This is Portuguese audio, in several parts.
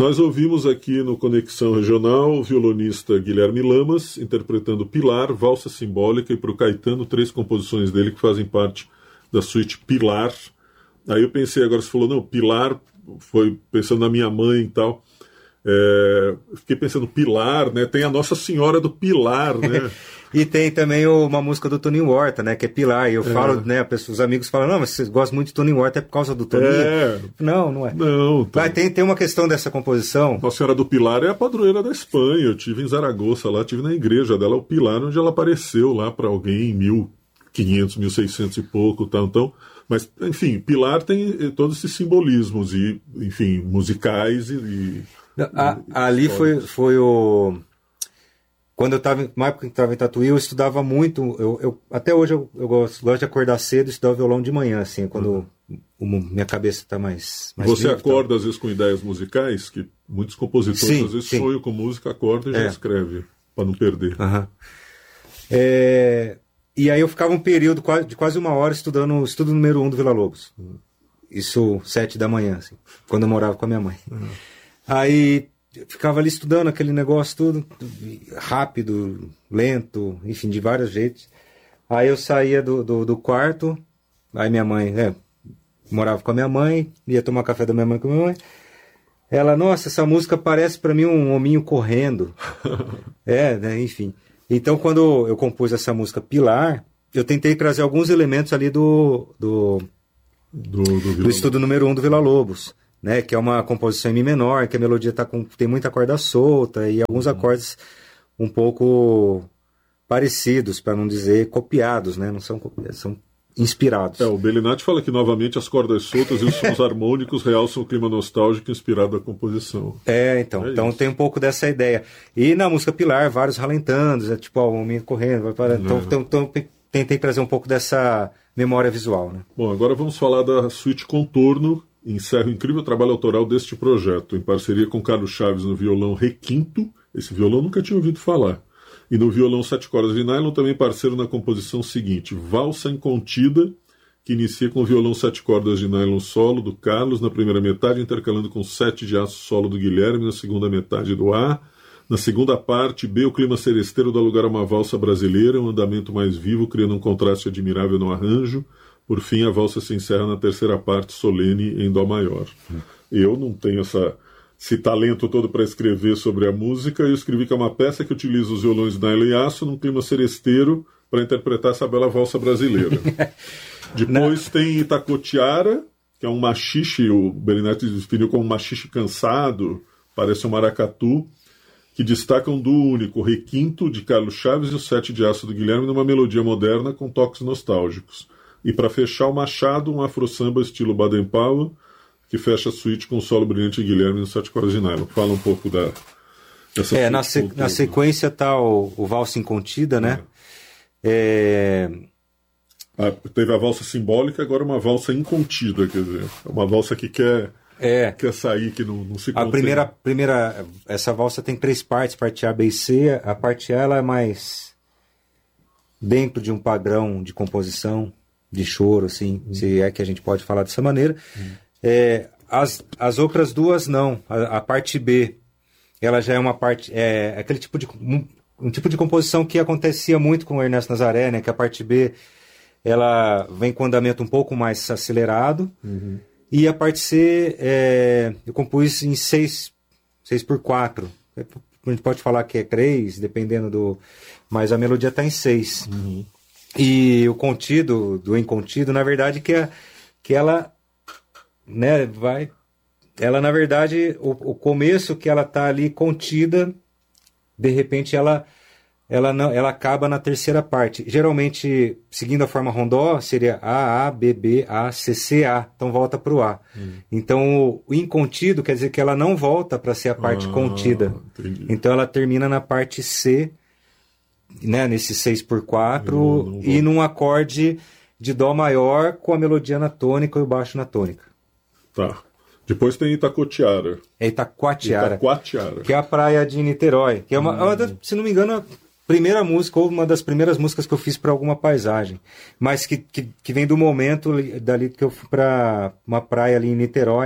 Nós ouvimos aqui no Conexão Regional o violonista Guilherme Lamas interpretando Pilar, Valsa Simbólica, e para o Caetano 3 composições dele que fazem parte da suíte Pilar. Aí eu pensei, agora você falou, não, Pilar, foi pensando na minha mãe e tal. Fiquei pensando, Pilar, né? Tem a Nossa Senhora do Pilar, né? E tem também uma música do Toninho Horta, né? Que é Pilar. E eu falo, né? Os amigos falam, não, mas vocês gostam muito de Toninho Horta, é por causa do Toninho? Não é. Não. Tá. Mas tem uma questão dessa composição. Nossa Senhora do Pilar é a padroeira da Espanha. Eu tive em Zaragoza lá, tive na igreja dela, o Pilar, onde ela apareceu lá para alguém em 1500, 1600 e pouco, tal. Então, mas, enfim, Pilar tem todos esses simbolismos, e, enfim, musicais ali foi o... Quando eu estava, na época que estava em Tatuí, eu estudava muito. Até hoje eu gosto de acordar cedo e estudar violão de manhã, assim, quando minha cabeça está mais Você livre, acorda, às vezes, com ideias musicais, que muitos compositores, às vezes, sonham com música, acorda e já escreve, para não perder. E aí eu ficava um período de quase uma hora estudando estudo número 1 do Villa-Lobos. Isso 7 da manhã, assim, quando eu morava com a minha mãe. Aí ficava ali estudando aquele negócio tudo, rápido, lento, enfim, de vários jeitos. Aí eu saía do quarto, aí minha mãe, morava com a minha mãe, ia tomar café da minha mãe com a minha mãe. Ela, nossa, essa música parece pra mim um hominho correndo. Né, enfim. Então, quando eu compus essa música Pilar, eu tentei trazer alguns elementos ali do estudo número 1 do Villa-Lobos, né, que é uma composição em Mi menor, que a melodia tem muita corda solta e alguns acordes um pouco parecidos, para não dizer copiados, né, não são copiados, são inspirados. O Bellinati fala que, novamente, as cordas soltas e os sons harmônicos realçam o clima nostálgico inspirado da composição. Então tem um pouco dessa ideia. E na música Pilar, vários ralentando, tipo, o homem correndo, então tentei trazer um pouco dessa memória visual, né. Bom, agora vamos falar da suíte Contorno. Encerra o incrível trabalho autoral deste projeto, em parceria com Carlos Chaves no violão requinto. Esse violão eu nunca tinha ouvido falar. E no violão 7 cordas de nylon, também parceiro na composição seguinte: Valsa Incontida, que inicia com o violão 7 cordas de nylon solo do Carlos na primeira metade, intercalando com 7 de aço solo do Guilherme na segunda metade do A. Na segunda parte, B, o clima seresteiro dá lugar a uma valsa brasileira, um andamento mais vivo, criando um contraste admirável no arranjo. Por fim, a valsa se encerra na terceira parte, solene, em dó maior. Eu não tenho esse talento todo para escrever sobre a música. Eu escrevi que é uma peça que utiliza os violões de nylon e aço num clima seresteiro para interpretar essa bela valsa brasileira. Depois tem Itacotiara, que é um machixe, o Bellinati definiu como um machixe cansado, parece um maracatu, que destacam do único, o requinto de Carlos Chaves e o 7 de aço do Guilherme numa melodia moderna com toques nostálgicos. E para fechar o Machado, um afro-samba estilo Baden Powell, que fecha a suíte com o solo brilhante de Guilherme no 7 cordas de nylon. Fala um pouco dessa na sequência está o Valsa Incontida, né? Teve a valsa simbólica, agora uma valsa incontida, quer dizer, uma valsa que quer sair, que não se contém. A primeira, essa valsa tem 3 partes, parte A, B e C. A parte A ela é mais dentro de um padrão de composição, de choro, assim, se é que a gente pode falar dessa maneira. As outras duas não. A parte B, ela já é uma parte, aquele tipo de um tipo de composição que acontecia muito com o Ernesto Nazaré, né, que a parte B ela vem com andamento um pouco mais acelerado, e a parte C eu compus em 6x4. A gente pode falar que é 3, dependendo mas a melodia está em 6. E o contido, do incontido, na verdade, que ela, né, ela, na verdade, o começo que ela está ali contida, de repente ela acaba na terceira parte. Geralmente, seguindo a forma rondó, seria A, B, B, A, C, C, A. Então volta para o A. Então o incontido quer dizer que ela não volta para ser a parte contida. Entendi. Então ela termina na parte C, né, nesse 6x4, e num acorde de dó maior com a melodia na tônica e o baixo na tônica. Tá. Depois tem Itacoatiara. Itacoatiara, que é a praia de Niterói, que é se não me engano, a primeira música, ou uma das primeiras músicas que eu fiz para alguma paisagem, mas que vem do momento dali que eu fui para uma praia ali em Niterói,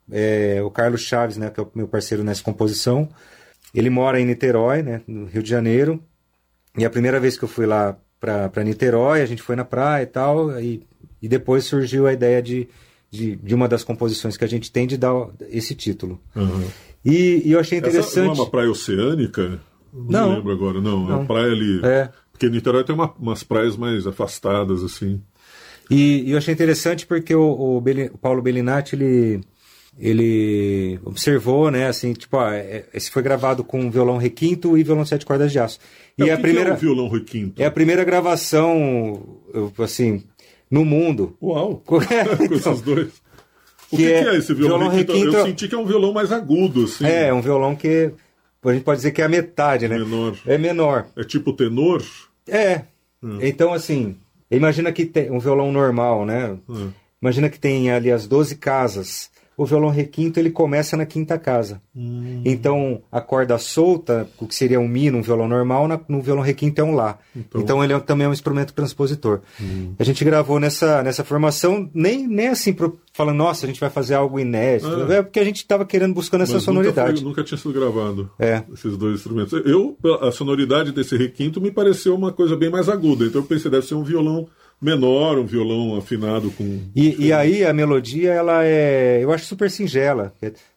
o Carlos Chaves, né, que é o meu parceiro nessa composição, ele mora em Niterói, né, no Rio de Janeiro, e a primeira vez que eu fui lá para Niterói, a gente foi na praia e tal, e depois surgiu a ideia de uma das composições que a gente tem de dar esse título. Uhum. E eu achei interessante... Essa não é uma praia oceânica? Não lembro agora, não. É uma praia ali... Porque Niterói tem umas praias mais afastadas, assim. E eu achei interessante porque o Paulo Bellinati, ele observou, né, assim, tipo, esse foi gravado com violão requinto e violão 7 cordas de aço. E o que é o violão requinto? É a primeira gravação, assim, no mundo. Uau! Com esses dois. O que é esse violão requinto? Eu senti que é um violão mais agudo, assim. É um violão que a gente pode dizer que é a metade, né? Menor. É menor. É tipo tenor? Então, assim, imagina que tem um violão normal, né? Imagina que tem ali as 12 casas. O violão requinto, ele começa na quinta casa. Então, a corda solta, o que seria um Mi num violão normal, no violão requinto é um Lá. Então ele também é um instrumento transpositor. A gente gravou nessa formação, nem assim, falando, nossa, a gente vai fazer algo inédito. É porque a gente estava buscando essa sonoridade. Nunca tinha sido gravado esses dois instrumentos. A sonoridade desse requinto me pareceu uma coisa bem mais aguda. Então eu pensei, deve ser um violão menor, um violão afinado com... E aí a melodia, ela eu acho super singela.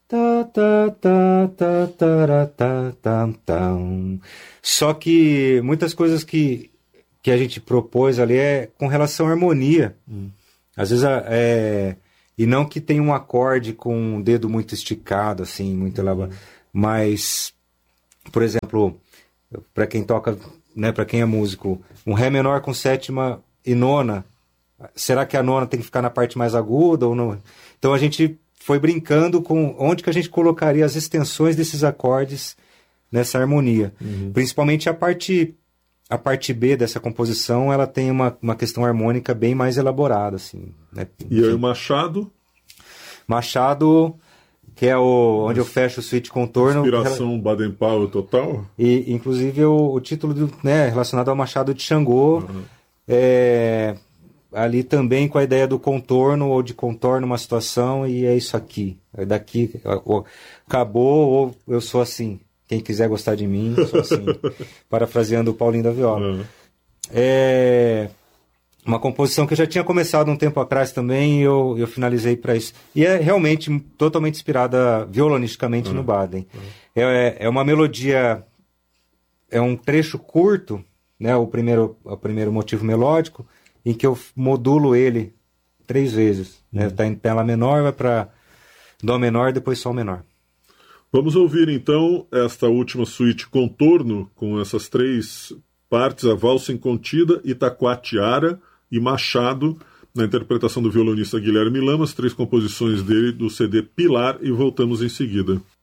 Só que muitas coisas que a gente propôs ali é com relação à harmonia. Às vezes, e não que tenha um acorde com um dedo muito esticado, assim, muito elaborado. Mas, por exemplo, para quem toca, né, para quem é músico, um Ré menor com sétima e nona, será que a nona tem que ficar na parte mais aguda ou não? Então a gente foi brincando com onde que a gente colocaria as extensões desses acordes nessa harmonia. Principalmente a parte B dessa composição, ela tem uma questão harmônica bem mais elaborada, assim, né? E aí o Machado? Machado, que é onde eu fecho o suíte contorno. Inspiração Baden Powell total? E inclusive o título relacionado ao Machado de Xangô. Ali também com a ideia do contorno ou de contorno uma situação, e é isso aqui. Daqui acabou, ou eu sou assim. Quem quiser gostar de mim, eu sou assim. Parafraseando o Paulinho da Viola. É uma composição que eu já tinha começado um tempo atrás também, e eu finalizei para isso. E é realmente totalmente inspirada violonisticamente no Baden. É uma melodia, é um trecho curto, né, o primeiro motivo melódico, em que eu modulo ele 3 vezes. Né? Tá em Lá menor, vai para Dó menor, depois Sol menor. Vamos ouvir então esta última suíte contorno, com essas 3 partes, a valsa incontida, Itacoatiara e Machado, na interpretação do violonista Guilherme Lamas, 3 composições dele do CD Pilar, e voltamos em seguida.